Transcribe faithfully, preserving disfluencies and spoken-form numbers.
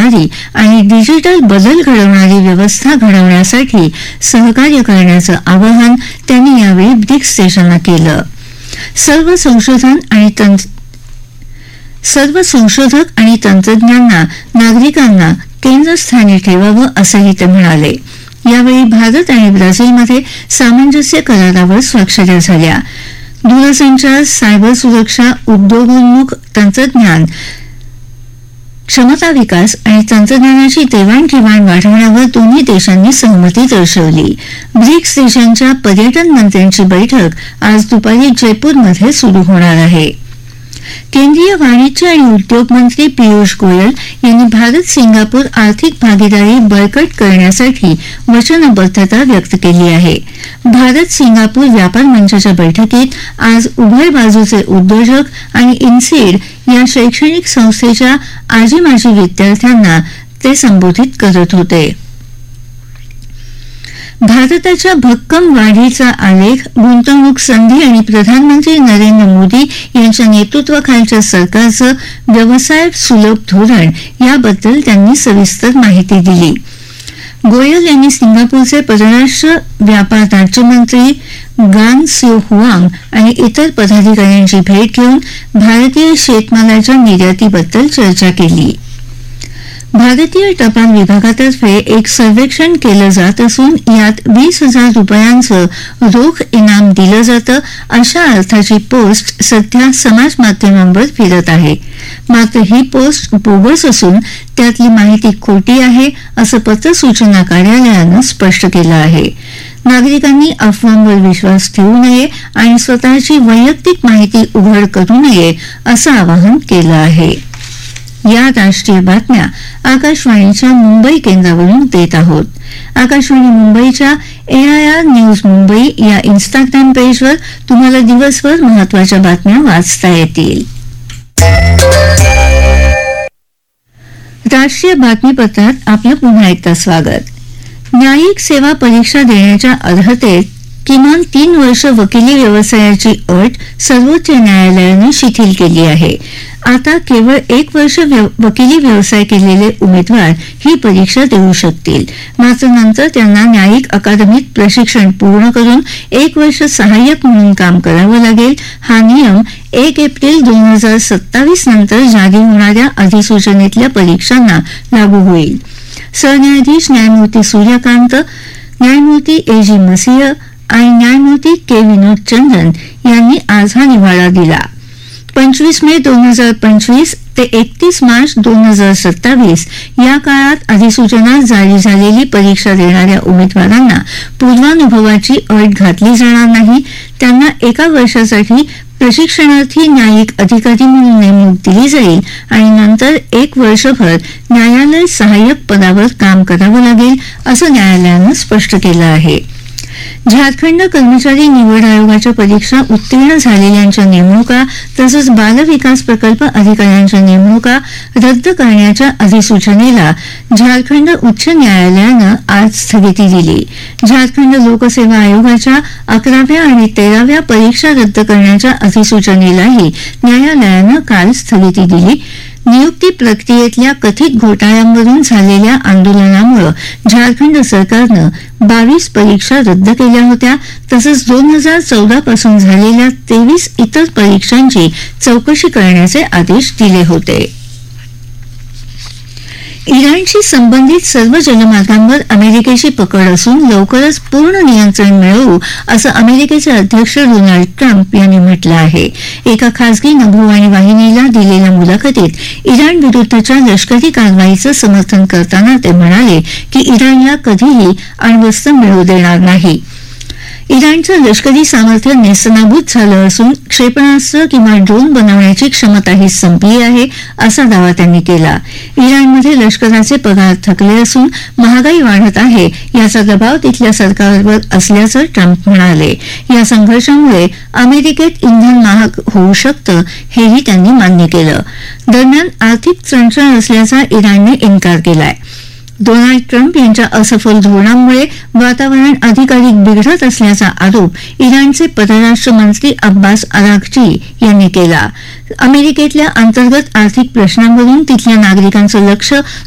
करणारी आणि डिजिटल बदल घडवणारी व्यवस्था घडवण्यासाठी सहकार्य करण्याचं आवाहन त्यांनी यावेळी ब्रिक्स देशांना केलं. सर्व संशोधन आणि तंत्र सर्व संशोधक आणि तंत्रज्ञांना नागरिकांना केंद्रस्थानी ठेवावं असंही ते म्हणाले. यावेळी भारत आणि ब्राझीलमध्ये सामंजस्य करारावर स्वाक्षऱ्या झाल्या. दूरसंचार, सायबर सुरक्षा, उद्योगोन्मुख तंत्रज्ञान, क्षमता विकास आणि तंत्रज्ञानाची देवाणघेवाण वाढवण्यावर दोन्ही देशांनी सहमती दर्शवली. ब्रिक्स देशांच्या पर्यटन मंत्र्यांची बैठक आज दुपारी जयपूरमध्ये सुरू होणार आहे. केंद्रीय वाणिज्य आणि उद्योग मंत्री पियुष गोयल यांनी भारत सिंगापूर आर्थिक भागीदारी बळकट करण्यासाठी वचनबद्धता व्यक्त केली आहे. भारत सिंगापूर व्यापार मंचाच्या बैठकीत आज उभय बाजूचे उद्योजक आणि इन्सीड या शैक्षणिक संस्थेच्या आजी माजी विद्यार्थ्यांना ते संबोधित करत होते. भारताच्या भक्कम वाढीचा आलेख, गुंतवणूक संधी आणि प्रधानमंत्री नरेंद्र मोदी यांच्या नेतृत्वाखालच्या सरकारचं व्यवसाय सुलभ धोरण याबद्दल त्यांनी सविस्तर माहिती दिली. गोयल यांनी सिंगापूरचे परराष्ट्र व्यापार राज्यमंत्री गान सिओ हुआंग आणि इतर पदाधिकाऱ्यांची भेट घेऊन भारतीय शेतमालाच्या निर्यातीबद्दल चर्चा केली. भारतीय टपाल विभागातर्फे एक सर्वेक्षण केलं जात असून यात वीस हजार रुपयांचं रोख इनाम दिलं जातं अशा अर्थाची पोस्ट सध्या समाज माध्यमांवर फिरत आहे. मात्र ही पोस्ट बोगस असून त्यातली माहिती खोटी आहे असं पत्र सूचना कार्यालयानं स्पष्ट केलं आहे. नागरिकांनी अफवांवर विश्वास ठेवू नये आणि स्वतःची वैयक्तिक माहिती उघड करू नये असं आवाहन केलं आहे. या राष्ट्रीय बातम्या आकाशवाणीच्या मुंबई केंद्रावरून देत आहोत. आकाशवाणी मुंबईच्या एआयआर न्यूज मुंबई या इन्स्टाग्राम पेजवर तुम्हाला दिवसभर महत्त्वाच्या बातम्या वाचता येतील. राष्ट्रीय बातमीपत्रात आपलं पुन्हा एकदा स्वागत. न्यायिक सेवा परीक्षा देण्याच्या अर्हतेत किमान तीन वर्ष वकिली व्यवसायाची अट सर्वोच्च न्यायालयानं शिथिल केली आहे. आता केवळ एक वर्ष वकिली व्यवसाय केलेले उमेदवार ही परीक्षा देऊ शकतील. मात्र नंतर त्यांना न्यायिक अकादमीत प्रशिक्षण पूर्ण करून एक वर्ष सहाय्यक म्हणून काम करावं लागेल. हा नियम एक एप्रिल दोन हजार सत्तावीस नंतर जारी होणाऱ्या अधिसूचनेतल्या परीक्षांना लागू होईल. सरन्यायाधीश न्यायमूर्ती सूर्यकांत, न्यायमूर्ती ए जी मसिह आणि न्यायमूर्ती के विनोद चंद्रन यांनी आज हा निवाडा दिला. पंचवीस मे दोन हजार पंचवीस ते एकतीस मार्च दोन हजार सत्तावीस या काळात अधिसूचना जारी झालेली परीक्षा देणाऱ्या उमेदवारांना पूर्वानुभवाची अट घातली जाणार नाही. त्यांना एका वर्षासाठी प्रशिक्षणार्थी न्यायिक अधिकारी म्हणून नेमणूक दिली जाईल आणि नंतर एक वर्षभर न्यायालय सहाय्यक पदावर काम करावं लागेल असं न्यायालयानं स्पष्ट केलं आहे. झारखंड कर्मचारी निवड आयोगाच्या परीक्षा उत्तीर्ण झालेल्यांच्या नेमणुका तसंच बालविकास प्रकल्प अधिकाऱ्यांच्या नेमणुका रद्द करण्याच्या अधिसूचनेला झारखंड उच्च न्यायालयानं आज स्थगिती दिली. झारखंड लोकसेवा आयोगाच्या अकराव्या आणि तेराव्या परीक्षा रद्द करण्याच्या अधिसूचनेलाही न्यायालयानं काल स्थगिती दिली. नियुक्ती प्रक्रियेतल्या कथित घोटाळ्यांवरून झालेल्या आंदोलनामुळे झारखंड सरकारनं बावीस परीक्षा रद्द केल्या होत्या. तसंच दोन हजार चौदा पासून झालेल्या तेवीस इतर परीक्षांची चौकशी करण्याचे आदेश दिले होते. इराणशी संबंधित सर्व जलमार्गांवर अमेरिकेची पकड असून लवकरच पूर्ण नियंत्रण मिळवू असं अमेरिकेचे अध्यक्ष डोनाल्ड ट्रम्प यांनी म्हटलं आहे. एका खासगी नभोवाणी वाहिनीला दिलेल्या मुलाखतीत इराण विरुद्धच्या लष्करी कारवाईचं समर्थन करताना ते म्हणाले की इराणला कधीही अण्वस्त्र मिळू देणार नाही. इराणचं लष्करी सामर्थ्य नेस्तनाबूत झालं असून क्षेपणास्त्र किंवा ड्रोन बनवण्याची क्षमताही संपली आहे असा दावा त्यांनी केला. इराणमध्ये लष्कराचे पगार थकले असून महागाई वाढत आहे याचा दबाव तिथल्या सरकारवर असल्याचं ट्रम्प म्हणाले. या संघर्षामुळे अमेरिकेत इंधन महाग होऊ शकतं हेही त्यांनी मान्य केलं. दरम्यान आर्थिक चणचण असल्याचा इराणने इन्कार केलाय. डोनाल्ड ट्रम्प यांच्या असफल धोरणामुळे वातावरण अधिकाधिक बिघडत असल्याचा आरोप इराणचे परराष्ट्र मंत्री अब्बास अराघची यांनी केला. अमेरिकेतल्या अंतर्गत आर्थिक प्रश्नांवरून तिथल्या नागरिकांचं लक्ष